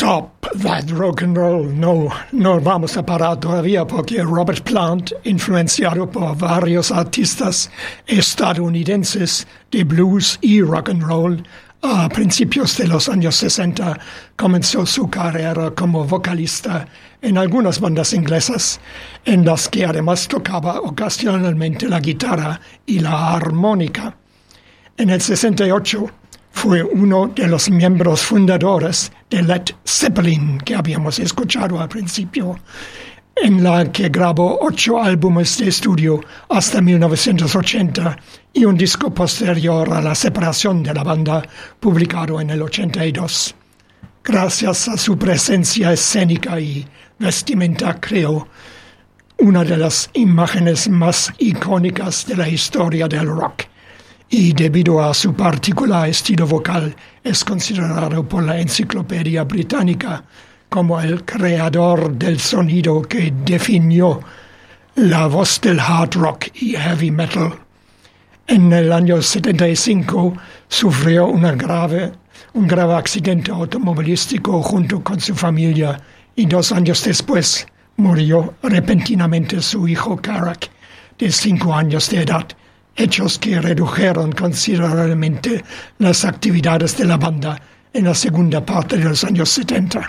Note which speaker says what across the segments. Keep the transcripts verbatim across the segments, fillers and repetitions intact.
Speaker 1: Stop that rock and roll. No, no vamos a parar todavía porque Robert Plant, influenciado por varios artistas estadounidenses de blues y rock and roll, a principios de los años sesenta comenzó su carrera como vocalista en algunas bandas inglesas, en las que además tocaba ocasionalmente la guitarra y la armónica. En el sesenta y ocho fue uno de los miembros fundadores de Led Zeppelin, que habíamos escuchado al principio, en la que grabó ocho álbumes de estudio hasta mil novecientos ochenta y un disco posterior a la separación de la banda, publicado en el ochenta y dos. Gracias a su presencia escénica y vestimenta, creó una de las imágenes más icónicas de la historia del rock, y debido a su particular estilo vocal es considerado por la Enciclopedia Británica como el creador del sonido que definió la voz del hard rock y heavy metal. En el año setenta y cinco sufrió una grave, un grave accidente automovilístico junto con su familia y dos años después murió repentinamente su hijo Carrack, de cinco años de edad, hechos que redujeron considerablemente las actividades de la banda en la segunda parte de los años setenta.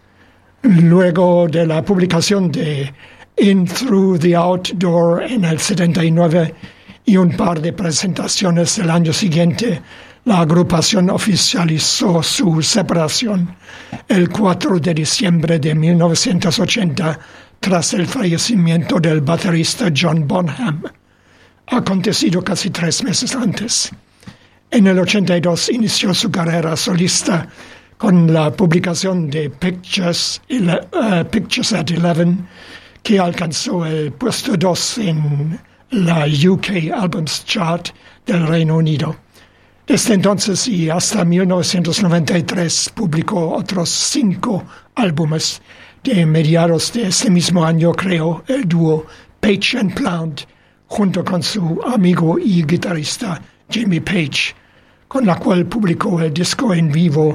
Speaker 1: Luego de la publicación de In Through the Outdoor en el setenta y nueve y un par de presentaciones el año siguiente, la agrupación oficializó su separación el cuatro de diciembre de mil novecientos ochenta tras el fallecimiento del baterista John Bonham, acontecido casi tres meses antes. En el ochenta y dos inició su carrera solista con la publicación de Pictures, uh, Pictures at Eleven, que alcanzó el puesto dos en la U K Albums Chart del Reino Unido. Desde entonces y hasta mil novecientos noventa y tres publicó otros cinco álbumes. De mediados de ese mismo año creó el dúo Page and Plant junto con su amigo y guitarrista Jimmy Page, con la cual publicó el disco en vivo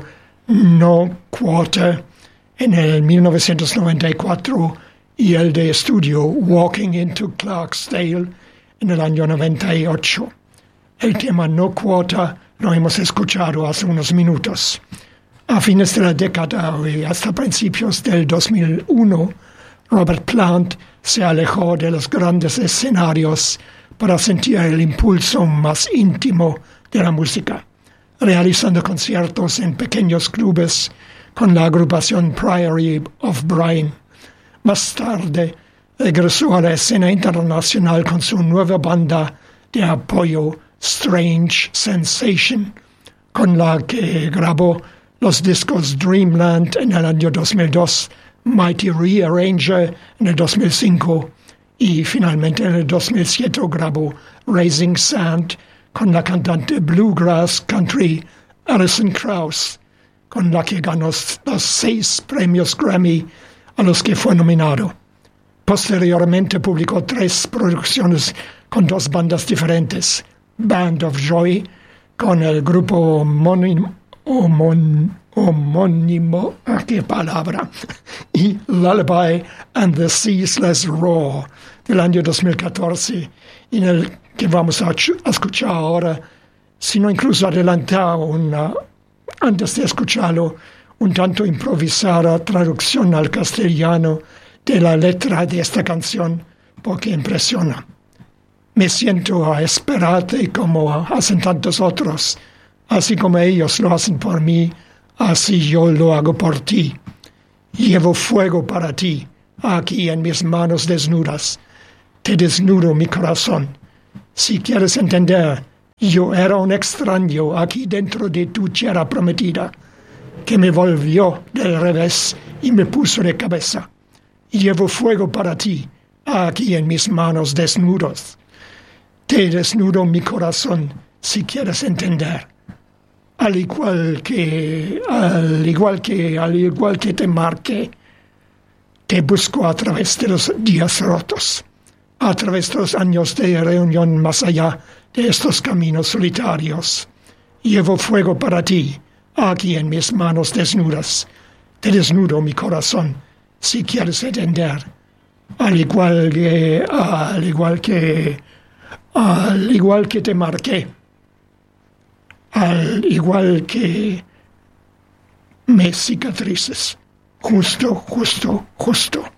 Speaker 1: No Quarter en el mil novecientos noventa y cuatro y el de estudio Walking into Clarksdale en el año noventa y ocho. El tema No Quarter lo hemos escuchado hace unos minutos. A fines de la década y hasta principios del dos mil uno, Robert Plant se alejó de los grandes escenarios para sentir el impulso más íntimo de la música, realizando conciertos en pequeños clubes con la agrupación Priory of Brian. Más tarde, regresó a la escena internacional con su nueva banda de apoyo Strange Sensation, con la que grabó los discos Dreamland en el año dos mil dos, Mighty Rearranger en el dos mil cinco y finalmente en el dos mil siete grabó Raising Sand con la cantante bluegrass country Alison Krauss, con la que ganó los seis premios Grammy a los que fue nominado. Posteriormente publicó tres producciones con dos bandas diferentes: Band of Joy con el grupo homónimo, homón, homónimo, ¿qué palabra? y Lullaby and the Ceaseless Roar del año dos mil catorce, en el que vamos a, a escuchar ahora, sino incluso adelantar una, antes de escucharlo, un tanto improvisada traducción al castellano de la letra de esta canción, porque impresiona. Me siento a esperarte como hacen tantos otros, así como ellos lo hacen por mí, así yo lo hago por ti. Llevo fuego para ti, aquí en mis manos desnudas. Te desnudo mi corazón. Si quieres entender, yo era un extraño aquí dentro de tu tierra prometida, que me volvió del revés y me puso de cabeza. Llevo fuego para ti, aquí en mis manos desnudos. Te desnudo mi corazón, si quieres entender. Al igual que, al igual que, al igual que te marqué, te busco a través de los días rotos, a través de los años de reunión más allá de estos caminos solitarios. Llevo fuego para ti, aquí en mis manos desnudas. te desnudo mi corazón, si quieres entender. Al igual que, al igual que, al igual que te marqué, al igual que mis cicatrices. Justo, justo, justo.